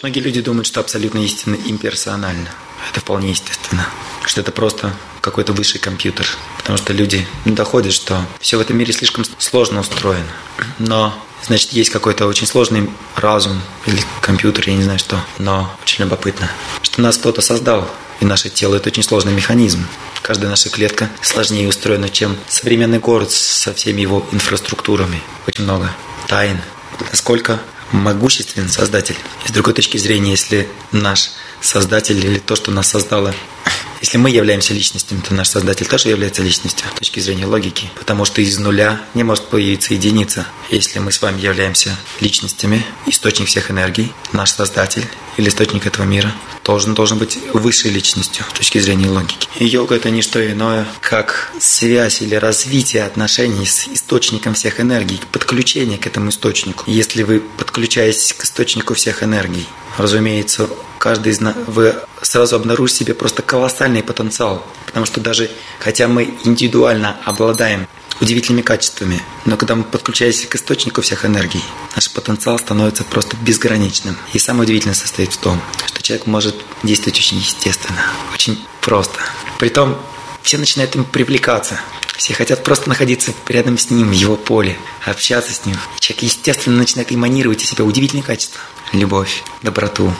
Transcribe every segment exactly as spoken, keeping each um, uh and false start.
Многие люди думают, что абсолютно истина имперсональна. Это вполне естественно. Что это просто какой-то высший компьютер. Потому что люди доходят, что все в этом мире слишком сложно устроено. Но, значит, есть какой-то очень сложный разум или компьютер, я не знаю что. Но очень любопытно, что нас кто-то создал. И наше тело – это очень сложный механизм. Каждая наша клетка сложнее устроена, чем современный город со всеми его инфраструктурами. Очень много тайн. Насколько могуществен Создатель. И с другой точки зрения, если наш Создатель или то, что нас создало, если мы являемся личностью, то наш Создатель тоже является личностью с точки зрения логики. Потому что из нуля не может появиться единица. Если мы с вами являемся личностями, источник всех энергий, наш Создатель или источник этого мира должен, должен быть высшей личностью с точки зрения логики. И йога – это не что иное, как связь или развитие отношений с источником всех энергий, подключение к этому источнику. Если вы подключаетесь к источнику всех энергий, разумеется, каждый из нас, вы сразу обнаружите в себе просто колоссальный потенциал. Потому что даже, хотя мы индивидуально обладаем удивительными качествами, но когда мы подключаемся к источнику всех энергий, наш потенциал становится просто безграничным. И самое удивительное состоит в том, что человек может действовать очень естественно, очень просто. Притом все начинают им привлекаться. Все хотят просто находиться рядом с ним, в его поле, общаться с ним. Человек, естественно, начинает эманировать из себя удивительные качества. Любовь, доброту,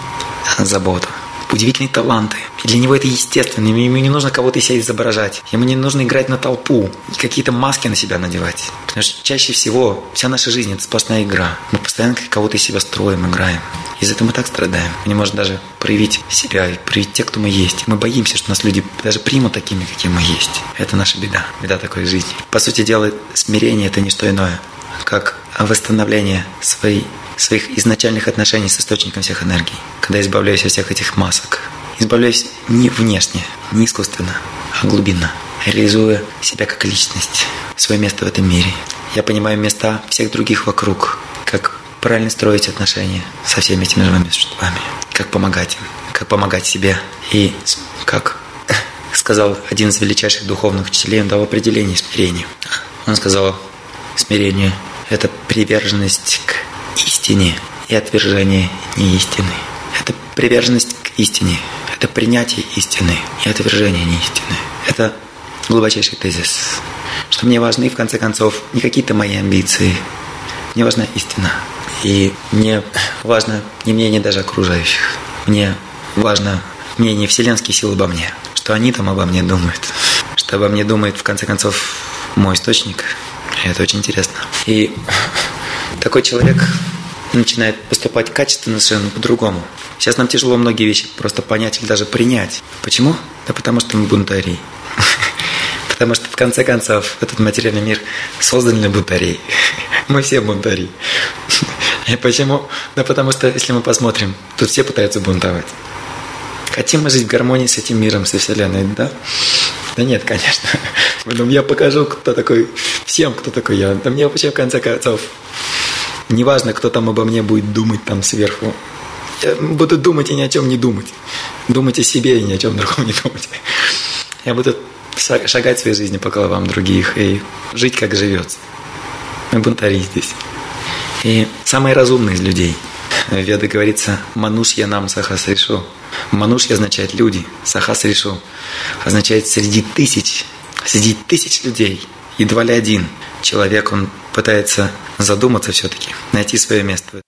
заботу. Удивительные таланты. И для него это естественно. Ему не нужно кого-то из себя изображать. Ему не нужно играть на толпу и какие-то маски на себя надевать. Потому что чаще всего вся наша жизнь – это сплошная игра. Мы постоянно кого-то из себя строим, играем. Из-за этого мы так страдаем. Мы не можем даже проявить себя и проявить тех, кто мы есть. Мы боимся, что нас люди даже примут такими, какие мы есть. Это наша беда. Беда такой жизни. По сути дела, смирение – это не что иное, как восстановление своей своих изначальных отношений с источником всех энергий, когда избавляюсь от всех этих масок. Избавляюсь не внешне, не искусственно, а глубинно, реализуя себя как личность, свое место в этом мире. Я понимаю места всех других вокруг, как правильно строить отношения со всеми этими живыми существами, как помогать им, как помогать себе. И как сказал один из величайших духовных учителей, он дал определение смирению. Он сказал, смирение – это приверженность к истине и отвержение неистины. Это приверженность к истине. Это принятие истины и отвержение неистины. Это глубочайший тезис. Что мне важны, в конце концов, не какие-то мои амбиции. Мне важна истина. И мне важно не мнение даже окружающих. Мне важно мнение вселенских сил обо мне. Что они там обо мне думают. Что обо мне думает, в конце концов, мой источник. И это очень интересно. И такой человек начинает поступать качественно совершенно по-другому. Сейчас нам тяжело многие вещи просто понять или даже принять. Почему? Да потому что мы бунтари. Потому что в конце концов этот материальный мир создан для бунтарей. Мы все бунтари. И почему? Да потому что, если мы посмотрим, тут все пытаются бунтовать. Хотим мы жить в гармонии с этим миром, со Вселенной, да? Да нет, конечно. Поэтому я покажу, кто такой, всем, кто такой я. Да мне вообще в конце концов неважно, кто там обо мне будет думать там сверху. Я буду думать и ни о чем не думать. Думать о себе и ни о чем другом не думать. Я буду шагать в своей жизни по головам других и жить, как живется. Мы бунтари здесь. И самый разумный из людей. В Ведах говорится «манушья нам сахасришу». Манушья означает люди, сахасришу означает среди тысяч, среди тысяч людей, едва ли один человек, он пытается задуматься все-таки, найти свое место.